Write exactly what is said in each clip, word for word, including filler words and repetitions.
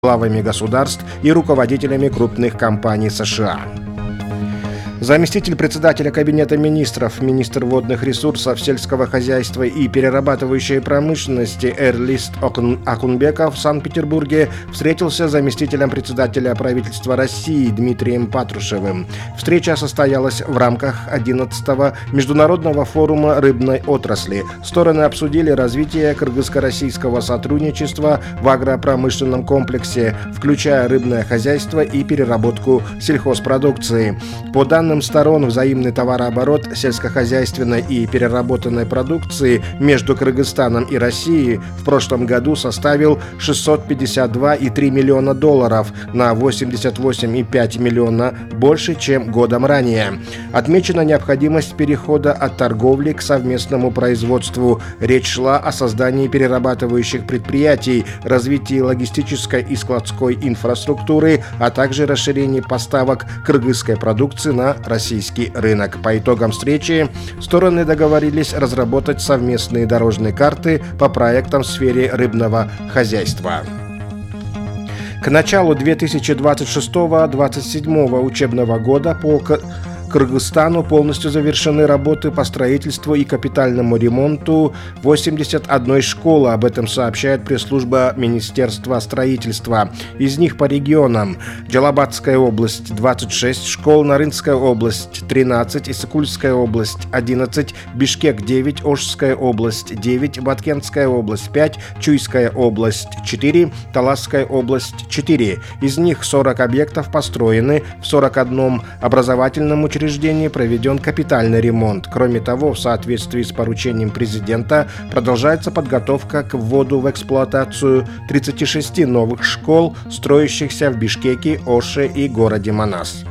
главами государств и руководителями крупных компаний США. Заместитель председателя Кабинета министров, министр водных ресурсов, сельского хозяйства и перерабатывающей промышленности Эрлист Акунбеков в Санкт-Петербурге встретился с заместителем председателя правительства России Дмитрием Патрушевым. Встреча состоялась в рамках одиннадцатого Международного форума рыбной отрасли. Стороны обсудили развитие кыргызско-российского сотрудничества в агропромышленном комплексе, включая рыбное хозяйство и переработку сельхозпродукции. По данным сторон, взаимный товарооборот сельскохозяйственной и переработанной продукции между Кыргызстаном и Россией в прошлом году составил шестьсот пятьдесят два и три миллиона долларов, на восемьдесят восемь и пять миллиона больше, чем годом ранее. Отмечена необходимость перехода от торговли к совместному производству. Речь шла о создании перерабатывающих предприятий, развитии логистической и складской инфраструктуры, а также расширении поставок кыргызской продукции на российский рынок. По итогам встречи стороны договорились разработать совместные дорожные карты по проектам в сфере рыбного хозяйства. К началу две тысячи двадцать шестого — двадцать седьмого учебного года по Кыргызстану полностью завершены работы по строительству и капитальному ремонту восемьдесят одной школы. Об этом сообщает пресс-служба Министерства строительства. Из них по регионам: Джалабадская область – двадцать шесть школ, Нарынская область – тринадцать, Иссыкульская область – одиннадцать, Бишкек – девять, Ошская область – девять, Баткентская область – пять, Чуйская область – четыре, Таласская область – четыре. Из них сорок объектов построены, в сорок одном образовательном учреждении проведен капитальный ремонт. Кроме того, в соответствии с поручением президента продолжается подготовка к вводу в эксплуатацию тридцати шести новых школ, строящихся в Бишкеке, Оше и городе Манас.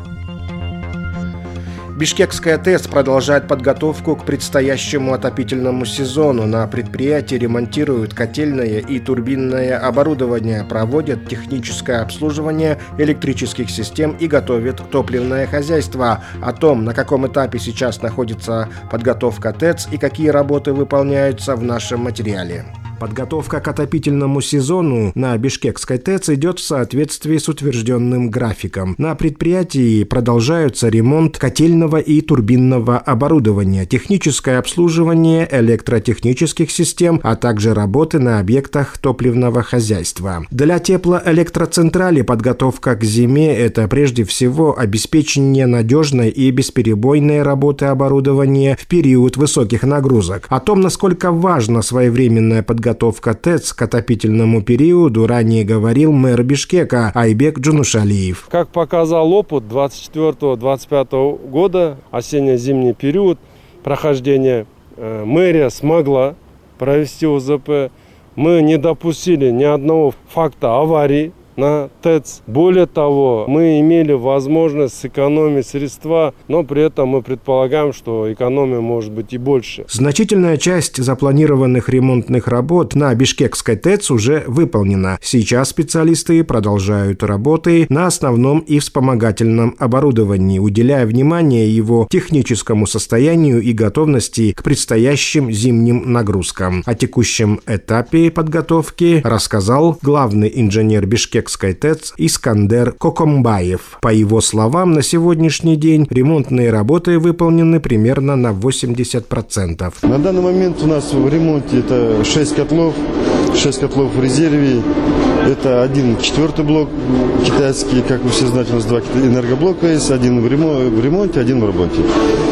Бишкекская ТЭЦ продолжает подготовку к предстоящему отопительному сезону. На предприятии ремонтируют котельное и турбинное оборудование, проводят техническое обслуживание электрических систем и готовят топливное хозяйство. О том, на каком этапе сейчас находится подготовка ТЭЦ и какие работы выполняются, в нашем материале. Подготовка к отопительному сезону на Бишкекской ТЭЦ идет в соответствии с утвержденным графиком. На предприятии продолжаются ремонт котельного и турбинного оборудования, техническое обслуживание электротехнических систем, а также работы на объектах топливного хозяйства. Для теплоэлектроцентрали подготовка к зиме – это прежде всего обеспечение надежной и бесперебойной работы оборудования в период высоких нагрузок. О том, насколько важна своевременная подготовка Подготовка ТЭЦ к отопительному периоду, ранее говорил мэр Бишкека Айбек Джунушалиев. Как показал опыт двадцать четвёртого — двадцать пятого года, осенне-зимний период прохождения, э, мэрия смогла провести ОЗП. Мы не допустили ни одного факта аварии на ТЭЦ. Более того, мы имели возможность сэкономить средства, но при этом мы предполагаем, что экономия может быть и больше. Значительная часть запланированных ремонтных работ на Бишкекской ТЭЦ уже выполнена. Сейчас специалисты продолжают работы на основном и вспомогательном оборудовании, уделяя внимание его техническому состоянию и готовности к предстоящим зимним нагрузкам. О текущем этапе подготовки рассказал главный инженер Бишкекской ТЭЦ Искандер Кокомбаев. По его словам, на сегодняшний день ремонтные работы выполнены примерно на восемьдесят процентов. На данный момент у нас в ремонте это шесть котлов, шесть котлов в резерве. Это один четвертый блок китайский, как вы все знаете, у нас два энергоблока есть, один в ремонте, один в работе.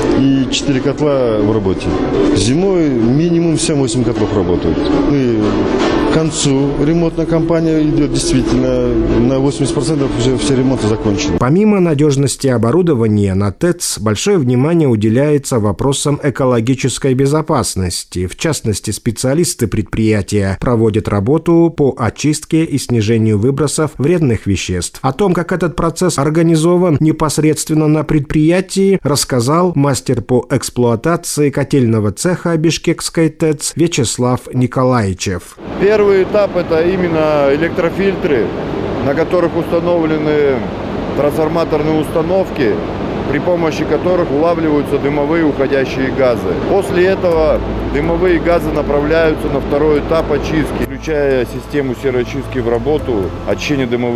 И четыре котла в работе. Зимой минимум семь-восемь котлов работают. Мы к концу ремонтная кампания идет действительно на восемьдесят процентов уже все ремонты закончены. Помимо надежности оборудования, на ТЭЦ большое внимание уделяется вопросам экологической безопасности. В частности, специалисты предприятия проводят работу по очистке и снижению выбросов вредных веществ. О том, как этот процесс организован непосредственно на предприятии, рассказал мастер по эксплуатации котельного цеха Бишкекской ТЭЦ Вячеслав Николаичев. Первый этап – это именно электрофильтры, на которых установлены трансформаторные установки, при помощи которых улавливаются дымовые уходящие газы. После этого дымовые газы направляются на второй этап очистки. включая систему сероочистки в работу, очищение дымовых